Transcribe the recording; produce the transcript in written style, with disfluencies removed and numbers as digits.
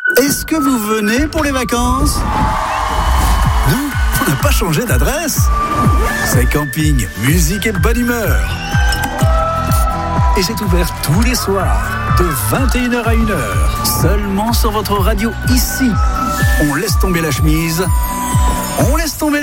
Est-ce que vous venez pour les vacances ? Non, on n'a pas changé d'adresse. C'est camping, musique et bonne humeur. Et c'est ouvert tous les soirs, de 21h à 1h, seulement sur votre radio ici. On laisse tomber la chemise, on laisse tomber